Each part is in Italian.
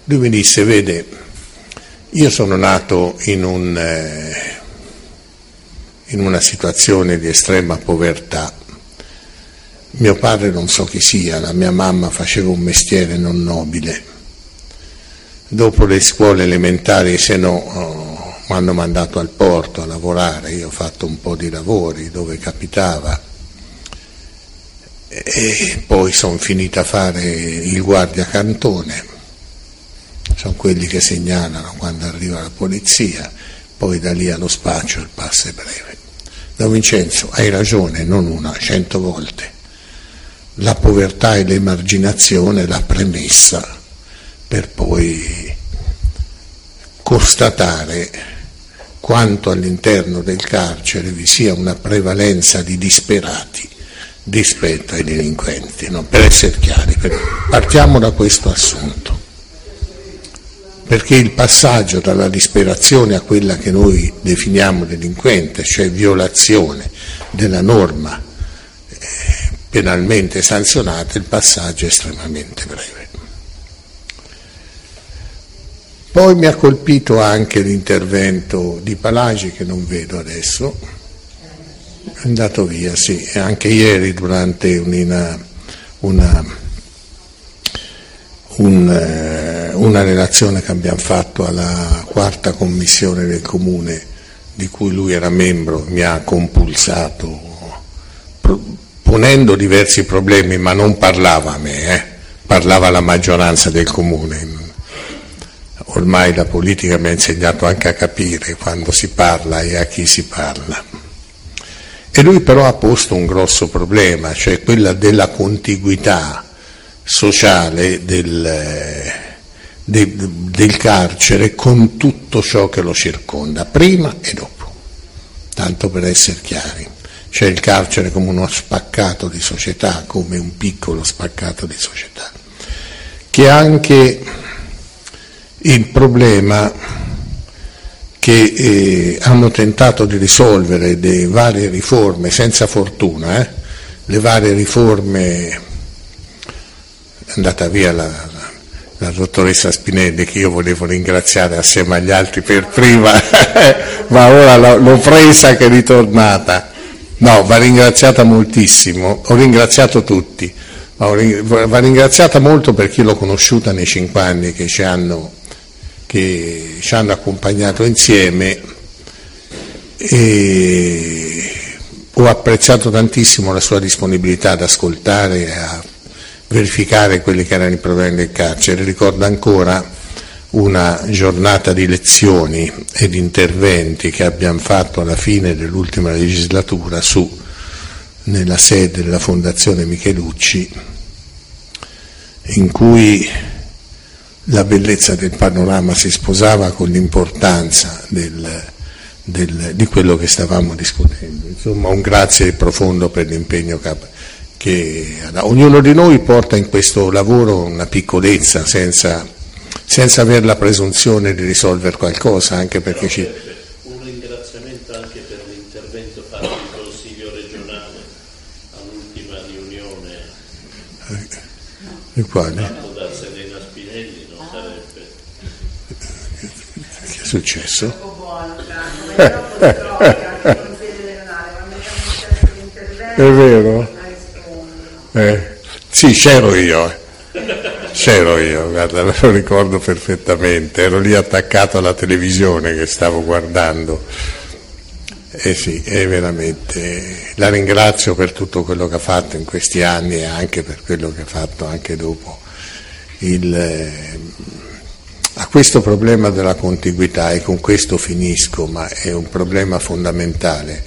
Lui mi disse: vede, io sono nato in una situazione di estrema povertà. Mio padre non so chi sia, la mia mamma faceva un mestiere non nobile. Dopo le scuole elementari, se no, mi hanno mandato al porto a lavorare. Io ho fatto un po' di lavori dove capitava e poi sono finito a fare il guardia cantone. Sono quelli che segnalano quando arriva la polizia, poi da lì allo spaccio il passo è breve. Don Vincenzo, hai ragione, non una, 100 volte. La povertà e l'emarginazione è la premessa per poi constatare quanto all'interno del carcere vi sia una prevalenza di disperati rispetto ai delinquenti, no? Per essere chiari, partiamo da questo assunto, perché il passaggio dalla disperazione a quella che noi definiamo delinquente, cioè violazione della norma penalmente sanzionata, il passaggio è estremamente breve. Poi mi ha colpito anche l'intervento di Palagi, che non vedo adesso, è andato via, sì, e anche ieri durante una relazione che abbiamo fatto alla 4ª commissione del comune, di cui lui era membro, mi ha compulsato, ponendo diversi problemi, ma non parlava a me, parlava alla maggioranza del comune. Ormai la politica mi ha insegnato anche a capire quando si parla e a chi si parla. E lui però ha posto un grosso problema, cioè quella della contiguità sociale del carcere con tutto ciò che lo circonda, prima e dopo, tanto per essere chiari. C'è il carcere come uno spaccato di società, come un piccolo spaccato di società, che è anche il problema che hanno tentato di risolvere le varie riforme, senza fortuna, le varie riforme. È andata via la dottoressa Spinelli, che io volevo ringraziare assieme agli altri per prima, ma ora l'ho presa che è ritornata. No, va ringraziata moltissimo, ho ringraziato tutti, ma va ringraziata molto perché io l'ho conosciuta nei 5 anni che ci hanno accompagnato insieme, e ho apprezzato tantissimo la sua disponibilità ad ascoltare e a verificare quelli che erano i problemi del carcere. Ricordo ancora una giornata di lezioni e di interventi che abbiamo fatto alla fine dell'ultima legislatura nella sede della Fondazione Michelucci, in cui la bellezza del panorama si sposava con l'importanza di quello che stavamo discutendo. Insomma, un grazie profondo per l'impegno che ognuno di noi porta in questo lavoro, una piccolezza, senza avere la presunzione di risolvere qualcosa, anche perché un ringraziamento anche per l'intervento fatto in Consiglio regionale all'ultima riunione fatto da Serena Spinelli, non sarebbe. Che è successo? È vero? Sì, c'ero io, guarda, me lo ricordo perfettamente, ero lì attaccato alla televisione che stavo guardando. Sì, è veramente, la ringrazio per tutto quello che ha fatto in questi anni e anche per quello che ha fatto anche dopo. A questo problema della contiguità, e con questo finisco, ma è un problema fondamentale,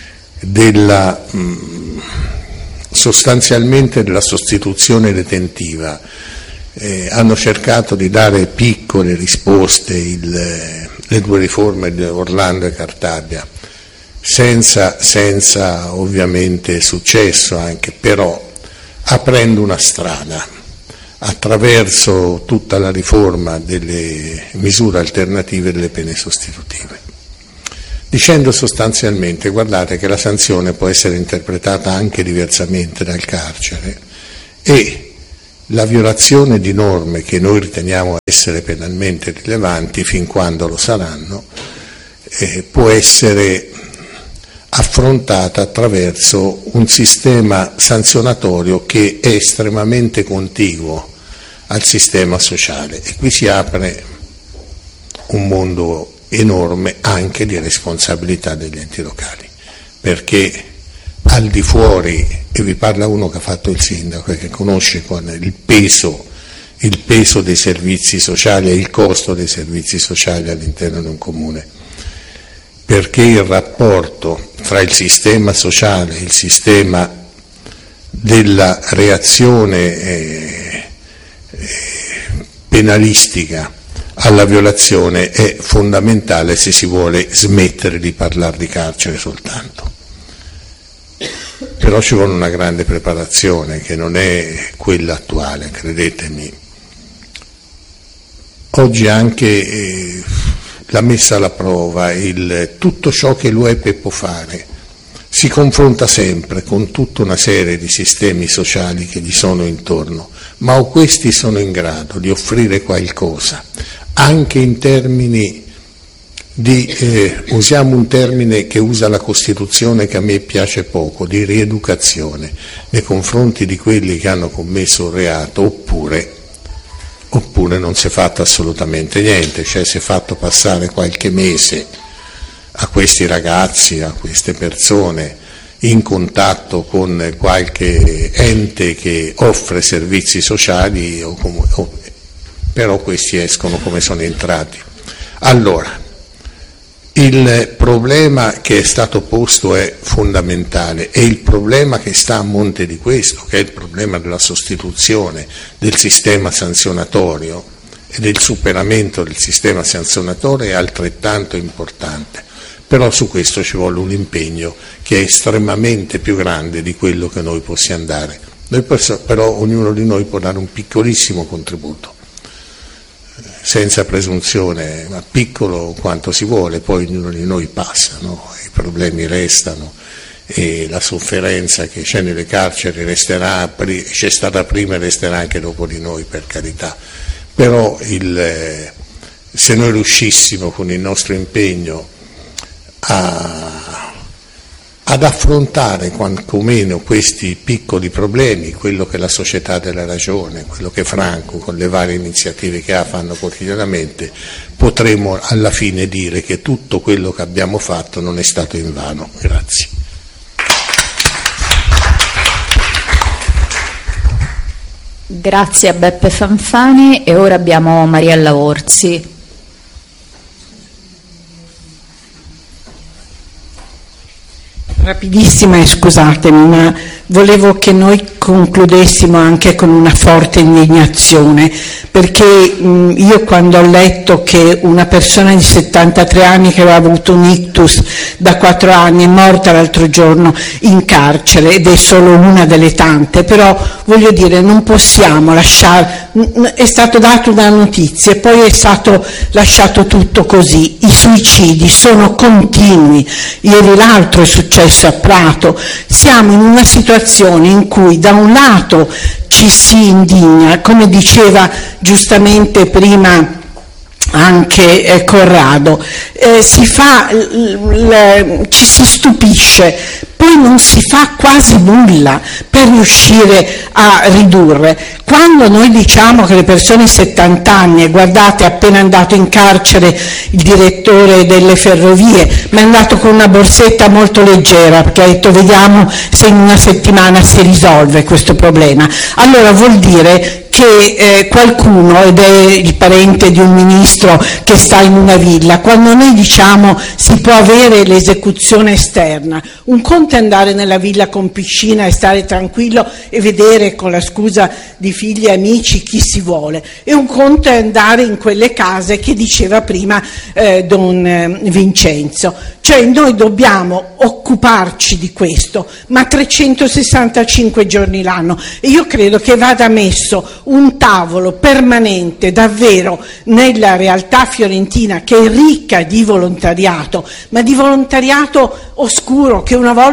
sostanzialmente della sostituzione detentiva. Hanno cercato di dare piccole risposte le 2 riforme di Orlando e Cartabia, senza ovviamente successo, anche però aprendo una strada attraverso tutta la riforma delle misure alternative delle pene sostitutive, dicendo sostanzialmente: guardate che la sanzione può essere interpretata anche diversamente dal carcere, e la violazione di norme che noi riteniamo essere penalmente rilevanti, fin quando lo saranno, può essere affrontata attraverso un sistema sanzionatorio che è estremamente contiguo al sistema sociale, e qui si apre un mondo enorme anche di responsabilità degli enti locali, perché al di fuori, e vi parla uno che ha fatto il sindaco e che conosce il peso dei servizi sociali e il costo dei servizi sociali all'interno di un comune, perché il rapporto tra il sistema sociale e il sistema della reazione penalistica alla violazione è fondamentale se si vuole smettere di parlare di carcere soltanto. Però ci vuole una grande preparazione che non è quella attuale, credetemi. Oggi anche la messa alla prova, tutto ciò che l'UEPE può fare, si confronta sempre con tutta una serie di sistemi sociali che gli sono intorno, ma o questi sono in grado di offrire qualcosa, anche in termini di, usiamo un termine che usa la Costituzione che a me piace poco, di rieducazione nei confronti di quelli che hanno commesso un reato, oppure non si è fatto assolutamente niente, cioè si è fatto passare qualche mese a questi ragazzi, a queste persone in contatto con qualche ente che offre servizi sociali, però questi escono come sono entrati. Allora, il problema che è stato posto è fondamentale, e il problema che sta a monte di questo, che è il problema della sostituzione del sistema sanzionatorio e del superamento del sistema sanzionatorio, è altrettanto importante. Però su questo ci vuole un impegno che è estremamente più grande di quello che noi possiamo dare. Però ognuno di noi può dare un piccolissimo contributo, senza presunzione, ma piccolo quanto si vuole, poi ognuno di noi passa, no? I problemi restano e la sofferenza che c'è nelle carceri resterà, c'è stata prima e resterà anche dopo di noi, per carità. Però se noi riuscissimo con il nostro impegno ad affrontare quantomeno questi piccoli problemi, quello che la Società della Ragione, quello che Franco con le varie iniziative che fanno quotidianamente, potremo alla fine dire che tutto quello che abbiamo fatto non è stato invano. Grazie. Grazie a Beppe Fanfani, e ora abbiamo Mariella Orsi. Rapidissima, e scusatemi, ma volevo che noi concludessimo anche con una forte indignazione, perché io quando ho letto che una persona di 73 anni che aveva avuto un ictus da 4 anni è morta l'altro giorno in carcere, ed è solo una delle tante, però voglio dire, non possiamo lasciare, è stato dato una notizia e poi è stato lasciato tutto così. I suicidi sono continui, ieri l'altro è successo a Prato. Siamo in una situazione in cui da un lato ci si indigna, come diceva giustamente prima anche Corrado, ci si stupisce, poi non si fa quasi nulla per riuscire a ridurre. Quando noi diciamo che le persone di 70 anni, e guardate, è appena andato in carcere il direttore delle ferrovie, ma è andato con una borsetta molto leggera, perché ha detto vediamo se in una settimana si risolve questo problema. Allora vuol dire che qualcuno, ed è il parente di un ministro che sta in una villa, quando noi diciamo si può avere l'esecuzione esterna, un conto è andare nella villa con piscina e stare tranquillo e vedere, con la scusa di figli e amici, chi si vuole, e un conto è andare in quelle case che diceva prima Don Vincenzo. Cioè noi dobbiamo occuparci di questo, ma 365 giorni l'anno, e io credo che vada messo un tavolo permanente davvero nella realtà fiorentina, che è ricca di volontariato, ma di volontariato oscuro, che una volta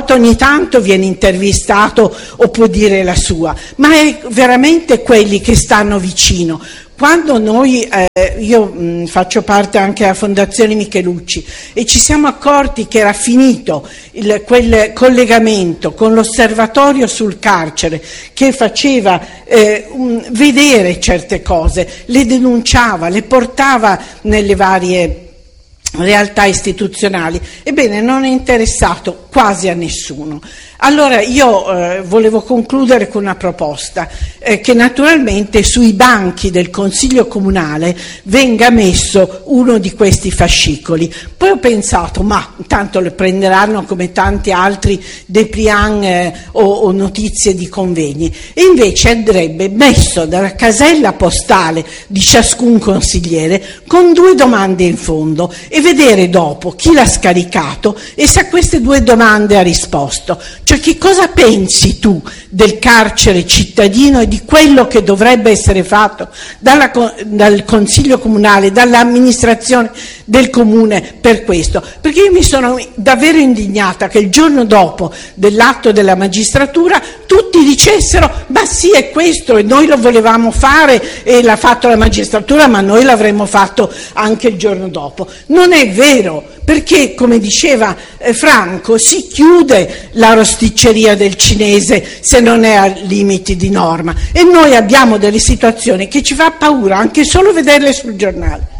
volta ogni tanto viene intervistato o può dire la sua, ma è veramente quelli che stanno vicino. Quando noi, io faccio parte anche della Fondazione Michelucci e ci siamo accorti che era finito quel collegamento con l'osservatorio sul carcere che faceva vedere certe cose, le denunciava, le portava nelle varie realtà istituzionali, ebbene non è interessato quasi a nessuno. Allora io volevo concludere con una proposta, che naturalmente sui banchi del Consiglio Comunale venga messo uno di questi fascicoli. Poi ho pensato, ma intanto le prenderanno come tanti altri dépliant o notizie di convegni, e invece andrebbe messo dalla casella postale di ciascun consigliere con 2 domande in fondo e vedere dopo chi l'ha scaricato e se a queste 2 domande ha risposto. Cioè, che cosa pensi tu del carcere cittadino e di quello che dovrebbe essere fatto dal Consiglio Comunale, dall'amministrazione del Comune per questo? Perché io mi sono davvero indignata che il giorno dopo dell'atto della magistratura tutti dicessero ma sì, è questo e noi lo volevamo fare e l'ha fatto la magistratura, ma noi l'avremmo fatto anche il giorno dopo. Non è vero, perché come diceva Franco, si chiude la rosticceria del cinese se non è a limiti di norma, e noi abbiamo delle situazioni che ci fa paura anche solo vederle sul giornale.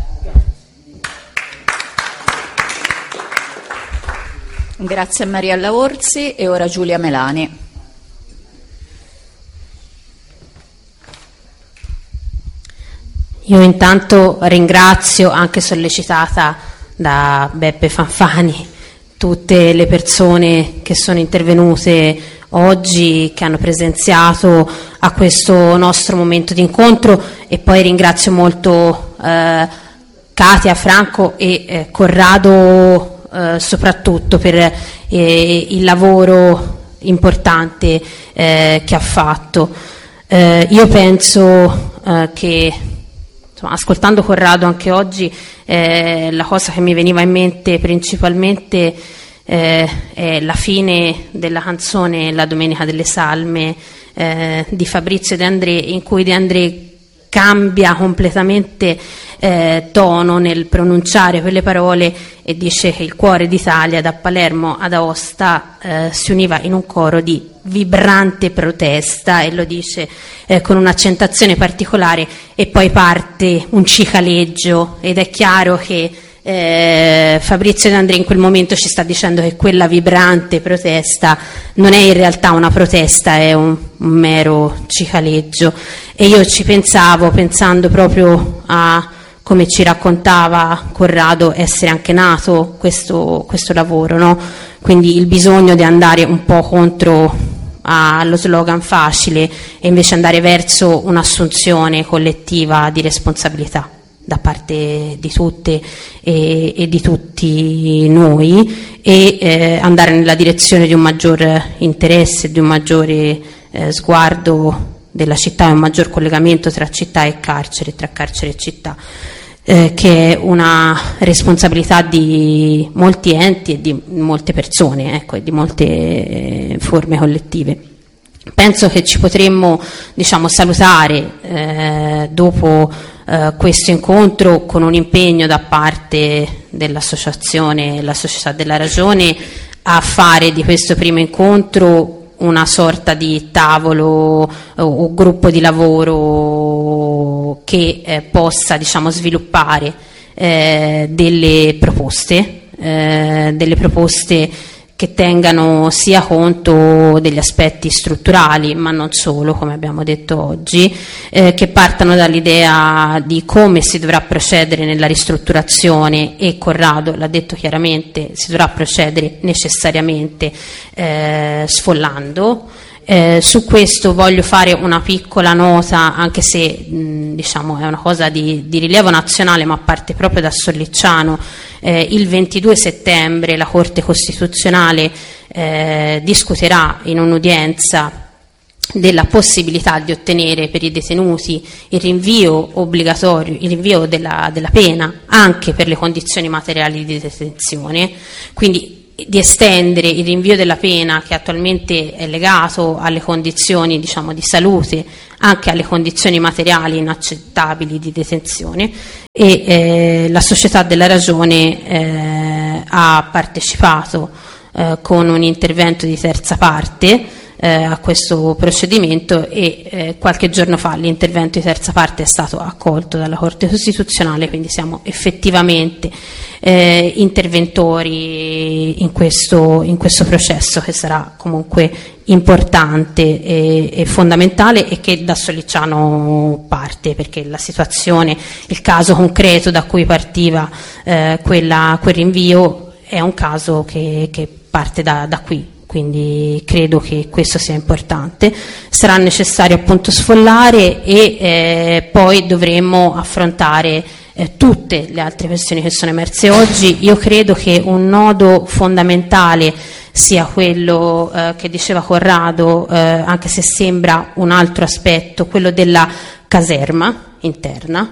Grazie a Mariella Orsi e ora Giulia Melani. Io intanto ringrazio, anche sollecitata da Beppe Fanfani, tutte le persone che sono intervenute oggi, che hanno presenziato a questo nostro momento di incontro, e poi ringrazio molto Katia, Franco e Corrado soprattutto per il lavoro importante che ha fatto. Io penso che, insomma, ascoltando Corrado anche oggi, la cosa che mi veniva in mente principalmente è la fine della canzone La Domenica delle Salme di Fabrizio De André, in cui De André cambia completamente tono nel pronunciare quelle parole e dice che il cuore d'Italia da Palermo ad Aosta si univa in un coro di vibrante protesta, e lo dice con un'accentazione particolare, e poi parte un cicaleggio, ed è chiaro che Fabrizio De André in quel momento ci sta dicendo che quella vibrante protesta non è in realtà una protesta, è un mero cicaleggio. E io ci pensavo, pensando proprio a come ci raccontava Corrado, essere anche nato questo lavoro, no? Quindi il bisogno di andare un po' contro allo slogan facile e invece andare verso un'assunzione collettiva di responsabilità da parte di tutte e di tutti noi, e andare nella direzione di un maggior interesse, di un maggiore sguardo della città, e un maggior collegamento tra città e carcere, tra carcere e città, che è una responsabilità di molti enti e di molte persone, ecco, e di molte forme collettive. Penso che ci potremmo, diciamo, salutare dopo questo incontro con un impegno da parte dell'associazione La Società della Ragione a fare di questo primo incontro una sorta di tavolo o gruppo di lavoro che possa, diciamo, sviluppare delle proposte che tengano sia conto degli aspetti strutturali, ma non solo, come abbiamo detto oggi, che partano dall'idea di come si dovrà procedere nella ristrutturazione, e Corrado l'ha detto chiaramente, si dovrà procedere necessariamente sfollando. Su questo voglio fare una piccola nota, anche se diciamo è una cosa di rilievo nazionale, ma parte proprio da Sollicciano. Il 22 settembre la Corte Costituzionale discuterà in un'udienza della possibilità di ottenere per i detenuti il rinvio obbligatorio, il rinvio della pena anche per le condizioni materiali di detenzione. Quindi di estendere il rinvio della pena, che attualmente è legato alle condizioni, diciamo, di salute, anche alle condizioni materiali inaccettabili di detenzione, e la Società della Ragione ha partecipato con un intervento di terza parte a questo procedimento, e qualche giorno fa l'intervento di terza parte è stato accolto dalla Corte Costituzionale, quindi siamo effettivamente interventori in questo processo, che sarà comunque importante e fondamentale, e che da Sollicciano parte, perché la situazione, il caso concreto da cui partiva quel rinvio è un caso che parte da qui. Quindi credo che questo sia importante. Sarà necessario appunto sfollare, e poi dovremmo affrontare tutte le altre questioni che sono emerse oggi. Io credo che un nodo fondamentale sia quello che diceva Corrado, anche se sembra un altro aspetto, quello della caserma interna.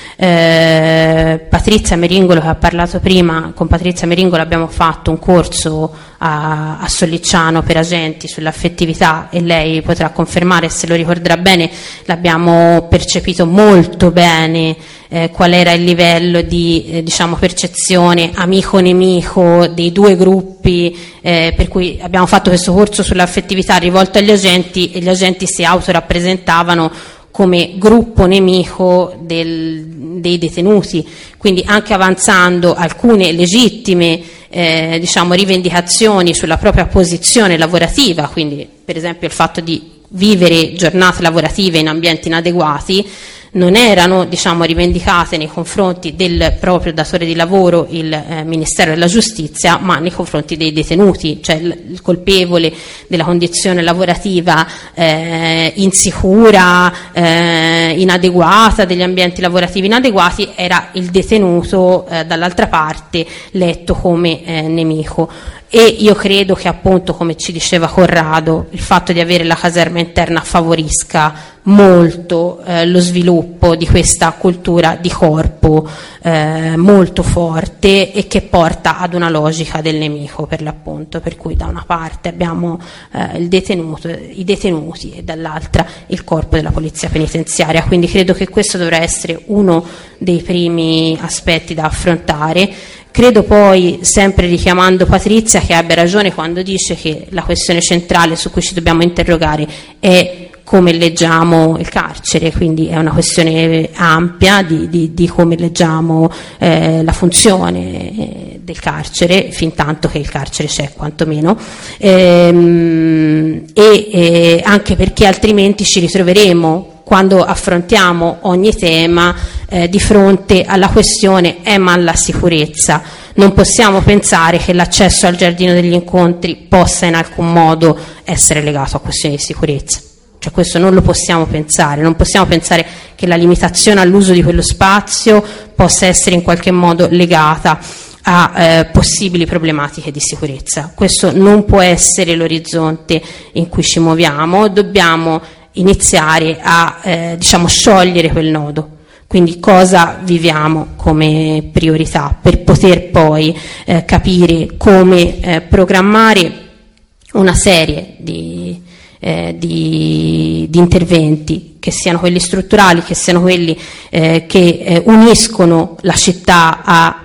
Patrizia Meringolo, che ha parlato prima, con Patrizia Meringolo abbiamo fatto un corso a Sollicciano per agenti sull'affettività, e lei potrà confermare, se lo ricorderà bene, l'abbiamo percepito molto bene, qual era il livello di diciamo percezione amico-nemico dei due gruppi, per cui abbiamo fatto questo corso sull'affettività rivolto agli agenti, e gli agenti si autorappresentavano come gruppo nemico dei detenuti, quindi anche avanzando alcune legittime diciamo rivendicazioni sulla propria posizione lavorativa, quindi per esempio il fatto di vivere giornate lavorative in ambienti inadeguati, non erano diciamo rivendicate nei confronti del proprio datore di lavoro, il Ministero della Giustizia, ma nei confronti dei detenuti, cioè il colpevole della condizione lavorativa insicura, inadeguata, degli ambienti lavorativi inadeguati, era il detenuto dall'altra parte letto come nemico. E io credo che appunto, come ci diceva Corrado, il fatto di avere la caserma interna favorisca molto lo sviluppo di questa cultura di corpo molto forte, e che porta ad una logica del nemico, per l'appunto, per cui da una parte abbiamo i detenuti e dall'altra il corpo della polizia penitenziaria. Quindi credo che questo dovrà essere uno dei primi aspetti da affrontare. Credo poi, sempre richiamando Patrizia, che abbia ragione quando dice che la questione centrale su cui ci dobbiamo interrogare è come leggiamo il carcere, quindi è una questione ampia di come leggiamo la funzione del carcere, fin tanto che il carcere c'è quantomeno, e anche perché altrimenti ci ritroveremo, quando affrontiamo ogni tema, di fronte alla questione ma alla sicurezza. Non possiamo pensare che l'accesso al giardino degli incontri possa in alcun modo essere legato a questioni di sicurezza. Cioè questo non lo possiamo pensare, non possiamo pensare che la limitazione all'uso di quello spazio possa essere in qualche modo legata a possibili problematiche di sicurezza. Questo non può essere l'orizzonte in cui ci muoviamo. Dobbiamo iniziare a diciamo sciogliere quel nodo, quindi cosa viviamo come priorità, per poter poi capire come programmare una serie di interventi, che siano quelli strutturali, che siano quelli che uniscono la città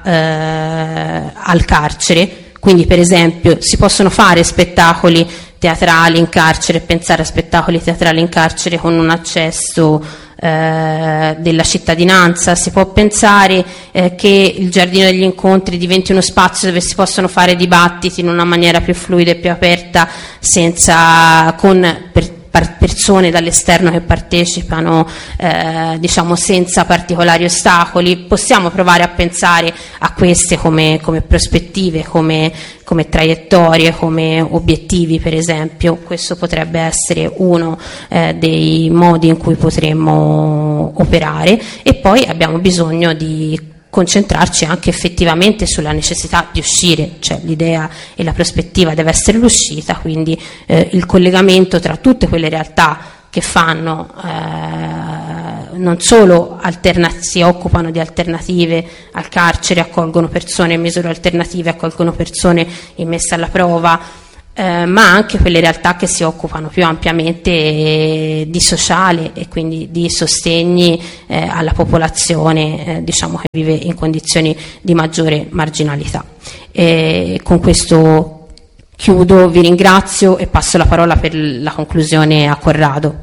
al carcere. Quindi per esempio si possono fare spettacoli teatrali in carcere, pensare a spettacoli teatrali in carcere con un accesso della cittadinanza. Si può pensare che il giardino degli incontri diventi uno spazio dove si possono fare dibattiti in una maniera più fluida e più aperta, con persone dall'esterno che partecipano, diciamo senza particolari ostacoli. Possiamo provare a pensare a queste come prospettive, come traiettorie, come obiettivi, per esempio. Questo potrebbe essere uno dei modi in cui potremmo operare. E poi abbiamo bisogno di concentrarci anche effettivamente sulla necessità di uscire, cioè l'idea e la prospettiva deve essere l'uscita, quindi il collegamento tra tutte quelle realtà che fanno non solo si occupano di alternative al carcere, accolgono persone in misure alternative, accolgono persone in messa alla prova, ma anche quelle realtà che si occupano più ampiamente di sociale e quindi di sostegni alla popolazione diciamo che vive in condizioni di maggiore marginalità. Con questo chiudo, vi ringrazio e passo la parola per la conclusione a Corrado.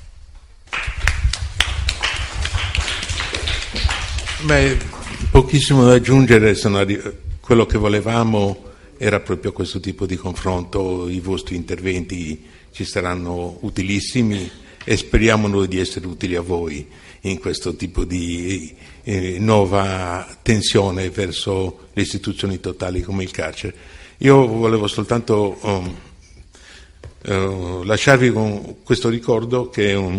Pochissimo da aggiungere, quello che volevamo era proprio questo tipo di confronto. I vostri interventi ci saranno utilissimi e speriamo noi di essere utili a voi in questo tipo di nuova tensione verso le istituzioni totali come il carcere. Io volevo soltanto lasciarvi con questo ricordo che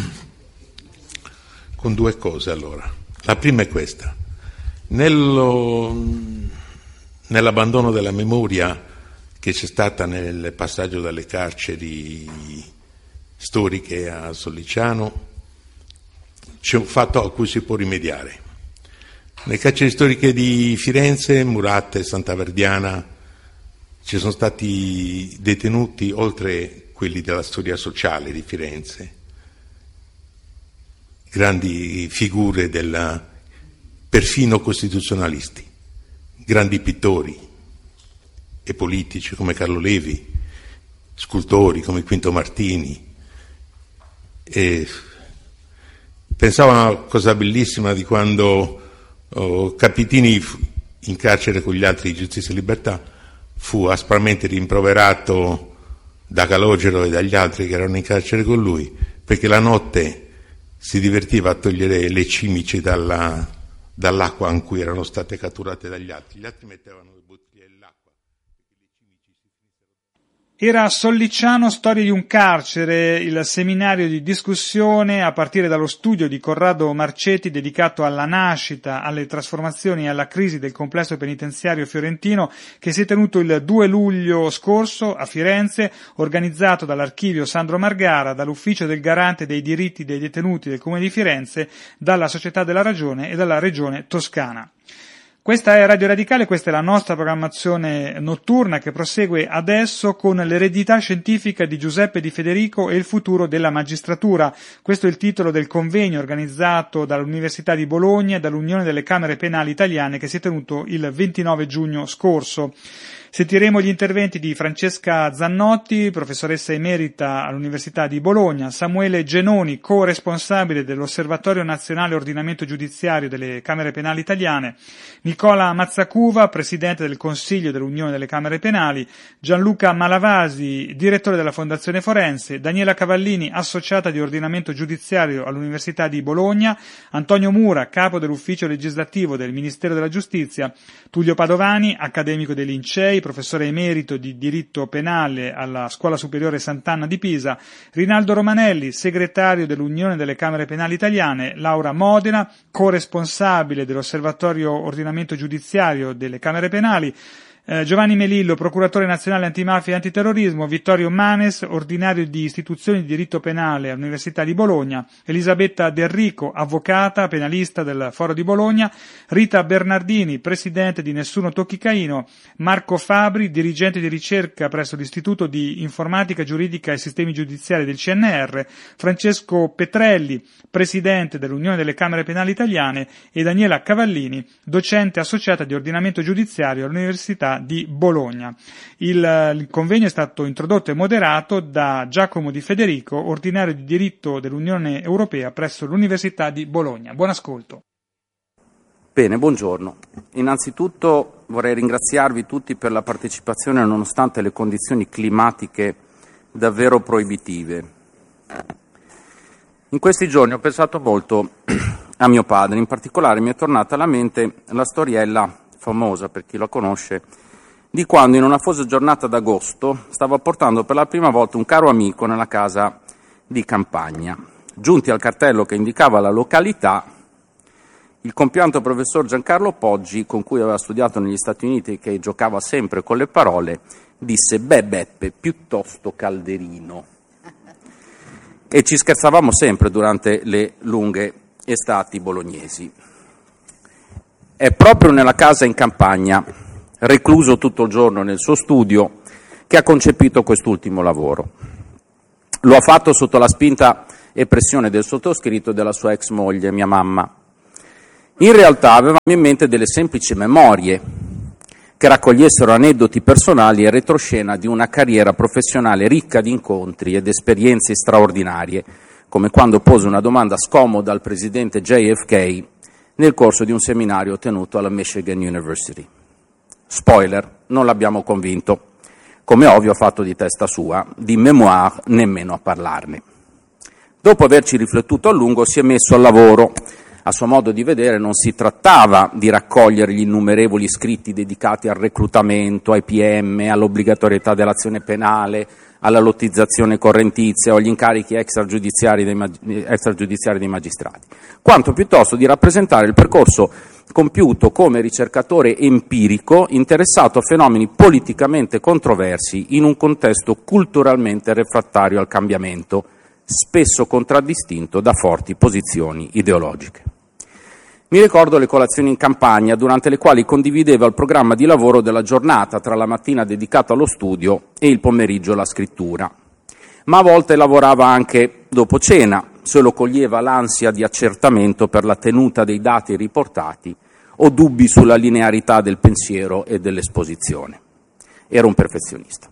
con due cose. Allora, la prima è questa: nell'abbandono della memoria che c'è stata nel passaggio dalle carceri storiche a Sollicciano, c'è un fatto a cui si può rimediare. Nelle carceri storiche di Firenze, Murate e Santa Verdiana, ci sono stati detenuti, oltre quelli della storia sociale di Firenze, grandi figure perfino costituzionalisti, grandi pittori e politici come Carlo Levi, scultori come Quinto Martini. E pensavo a una cosa bellissima di quando Capitini, in carcere con gli altri di Giustizia e Libertà, fu aspramente rimproverato da Calogero e dagli altri che erano in carcere con lui, perché la notte si divertiva a togliere le cimici dall'acqua in cui erano state catturate dagli altri. Gli altri mettevano le bottiglie dell'acqua. Era Sollicciano, storia di un carcere, il seminario di discussione a partire dallo studio di Corrado Marcetti dedicato alla nascita, alle trasformazioni e alla crisi del complesso penitenziario fiorentino, che si è tenuto il 2 luglio scorso a Firenze, organizzato dall'Archivio Sandro Margara, dall'Ufficio del Garante dei diritti dei detenuti del Comune di Firenze, dalla Società della Ragione e dalla Regione Toscana. Questa è Radio Radicale, questa è la nostra programmazione notturna che prosegue adesso con l'eredità scientifica di Giuseppe Di Federico e il futuro della magistratura. Questo è il titolo del convegno organizzato dall'Università di Bologna e dall'Unione delle Camere Penali Italiane che si è tenuto il 29 giugno scorso. Sentiremo gli interventi di Francesca Zannotti, professoressa emerita all'Università di Bologna, Samuele Genoni, co-responsabile dell'Osservatorio Nazionale Ordinamento Giudiziario delle Camere Penali Italiane, Nicola Mazzacuva, presidente del Consiglio dell'Unione delle Camere Penali, Gianluca Malavasi, direttore della Fondazione Forense, Daniela Cavallini, associata di Ordinamento Giudiziario all'Università di Bologna, Antonio Mura, capo dell'Ufficio Legislativo del Ministero della Giustizia, Tullio Padovani, accademico dei Lincei, professore emerito di diritto penale alla Scuola Superiore Sant'Anna di Pisa, Rinaldo Romanelli, segretario dell'Unione delle Camere Penali Italiane, Laura Modena, corresponsabile dell'Osservatorio Ordinamento Giudiziario delle Camere Penali, Giovanni Melillo, procuratore nazionale antimafia e antiterrorismo, Vittorio Manes, ordinario di istituzioni di diritto penale all'Università di Bologna, Elisabetta Del Rico, avvocata, penalista del Foro di Bologna, Rita Bernardini, presidente di Nessuno Tocchi Caino, Marco Fabri, dirigente di ricerca presso l'Istituto di Informatica Giuridica e Sistemi Giudiziari del CNR, Francesco Petrelli, presidente dell'Unione delle Camere Penali Italiane e Daniela Cavallini, docente associata di ordinamento giudiziario all'Università di Bologna. Il convegno è stato introdotto e moderato da Giacomo Di Federico, ordinario di diritto dell'Unione Europea presso l'Università di Bologna. Buon ascolto. Bene, buongiorno. Innanzitutto vorrei ringraziarvi tutti per la partecipazione nonostante le condizioni climatiche davvero proibitive. In questi giorni ho pensato molto a mio padre, in particolare mi è tornata alla mente la storiella famosa, per chi la conosce, di quando in una afosa giornata d'agosto stava portando per la prima volta un caro amico nella casa di campagna. Giunti al cartello che indicava la località, il compianto professor Giancarlo Poggi, con cui aveva studiato negli Stati Uniti e che giocava sempre con le parole, disse: «Beh, Beppe, piuttosto calderino». e ci scherzavamo sempre durante le lunghe estati bolognesi. È proprio nella casa in campagna, recluso tutto il giorno nel suo studio, che ha concepito quest'ultimo lavoro. Lo ha fatto sotto la spinta e pressione del sottoscritto e della sua ex moglie, mia mamma. In realtà avevamo in mente delle semplici memorie che raccogliessero aneddoti personali e retroscena di una carriera professionale ricca di incontri ed esperienze straordinarie, come quando pose una domanda scomoda al presidente JFK nel corso di un seminario tenuto alla Michigan University. Spoiler, non l'abbiamo convinto. Come ovvio ha fatto di testa sua, di memoir nemmeno a parlarne. Dopo averci riflettuto a lungo si è messo al lavoro. A suo modo di vedere non si trattava di raccogliere gli innumerevoli scritti dedicati al reclutamento, ai PM, all'obbligatorietà dell'azione penale, alla lottizzazione correntizia o agli incarichi extragiudiziari dei magistrati, quanto piuttosto di rappresentare il percorso compiuto come ricercatore empirico interessato a fenomeni politicamente controversi in un contesto culturalmente refrattario al cambiamento, spesso contraddistinto da forti posizioni ideologiche. Mi ricordo le colazioni in campagna, durante le quali condivideva il programma di lavoro della giornata, tra la mattina dedicata allo studio e il pomeriggio alla scrittura. Ma a volte lavorava anche dopo cena, se lo coglieva l'ansia di accertamento per la tenuta dei dati riportati o dubbi sulla linearità del pensiero e dell'esposizione. Era un perfezionista.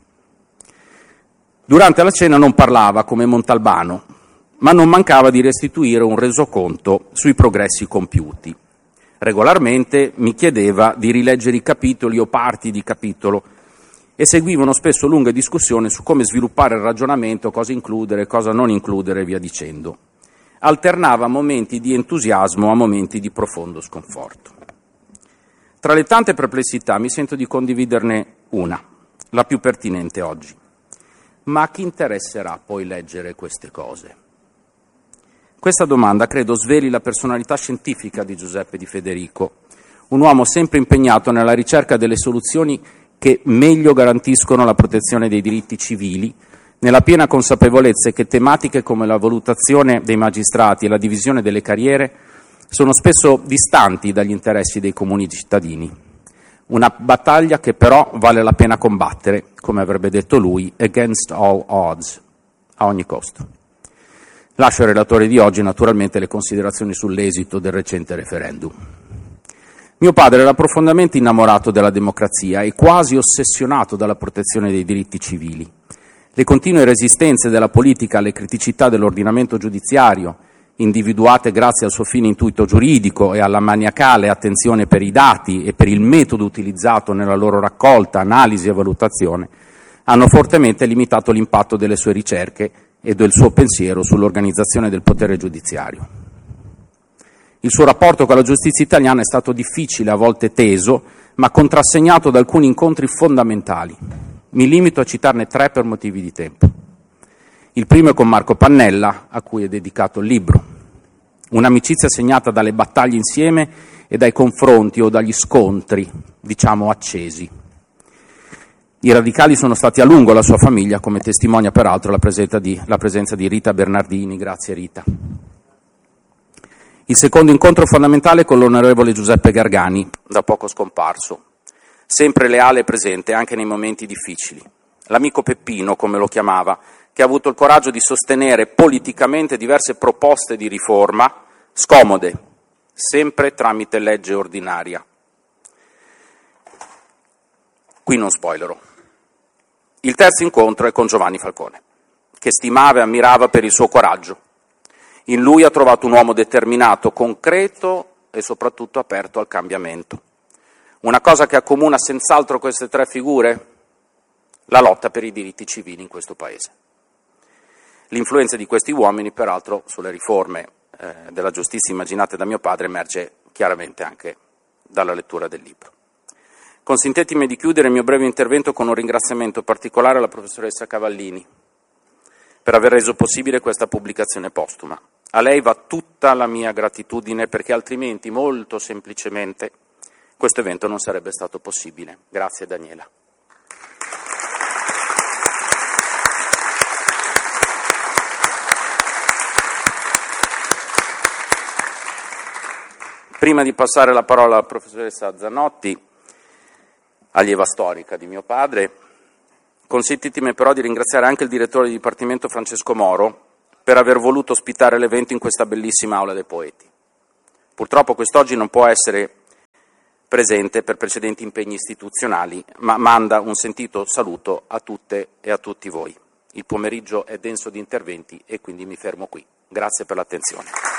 Durante la cena non parlava come Montalbano, ma non mancava di restituire un resoconto sui progressi compiuti. Regolarmente mi chiedeva di rileggere i capitoli o parti di capitolo e seguivano spesso lunghe discussioni su come sviluppare il ragionamento, cosa includere, cosa non includere e via dicendo. Alternava momenti di entusiasmo a momenti di profondo sconforto. Tra le tante perplessità mi sento di condividerne una, la più pertinente oggi. Ma a chi interesserà poi leggere queste cose? Questa domanda credo sveli la personalità scientifica di Giuseppe Di Federico, un uomo sempre impegnato nella ricerca delle soluzioni che meglio garantiscono la protezione dei diritti civili, nella piena consapevolezza che tematiche come la valutazione dei magistrati e la divisione delle carriere sono spesso distanti dagli interessi dei comuni cittadini. Una battaglia che però vale la pena combattere, come avrebbe detto lui, against all odds, a ogni costo. Lascio al relatore di oggi naturalmente le considerazioni sull'esito del recente referendum. Mio padre era profondamente innamorato della democrazia e quasi ossessionato dalla protezione dei diritti civili. Le continue resistenze della politica alle criticità dell'ordinamento giudiziario, individuate grazie al suo fine intuito giuridico e alla maniacale attenzione per i dati e per il metodo utilizzato nella loro raccolta, analisi e valutazione, hanno fortemente limitato l'impatto delle sue ricerche e del suo pensiero sull'organizzazione del potere giudiziario. Il suo rapporto con la giustizia italiana è stato difficile, a volte teso, ma contrassegnato da alcuni incontri fondamentali. Mi limito a citarne 3 per motivi di tempo. Il primo è con Marco Pannella, a cui è dedicato il libro. Un'amicizia segnata dalle battaglie insieme e dai confronti o dagli scontri, diciamo, accesi. I radicali sono stati a lungo la sua famiglia, come testimonia peraltro la presenza di Rita Bernardini. Grazie Rita. Il secondo incontro fondamentale è con l'onorevole Giuseppe Gargani, da poco scomparso, sempre leale e presente anche nei momenti difficili. L'amico Peppino, come lo chiamava, che ha avuto il coraggio di sostenere politicamente diverse proposte di riforma, scomode, sempre tramite legge ordinaria. Qui non spoilerò. Il terzo incontro è con Giovanni Falcone, che stimava e ammirava per il suo coraggio. In lui ha trovato un uomo determinato, concreto e soprattutto aperto al cambiamento. Una cosa che accomuna senz'altro queste 3 figure? La lotta per i diritti civili in questo Paese. L'influenza di questi uomini, peraltro, sulle riforme della giustizia immaginate da mio padre emerge chiaramente anche dalla lettura del libro. Consentetemi di chiudere il mio breve intervento con un ringraziamento particolare alla professoressa Cavallini per aver reso possibile questa pubblicazione postuma. A lei va tutta la mia gratitudine, perché altrimenti, molto semplicemente, questo evento non sarebbe stato possibile. Grazie Daniela. Prima di passare la parola alla professoressa Zanotti, allieva storica di mio padre, consentitemi però di ringraziare anche il direttore di dipartimento Francesco Moro per aver voluto ospitare l'evento in questa bellissima aula dei poeti. Purtroppo quest'oggi non può essere presente per precedenti impegni istituzionali, ma manda un sentito saluto a tutte e a tutti voi. Il pomeriggio è denso di interventi e quindi mi fermo qui. Grazie per l'attenzione.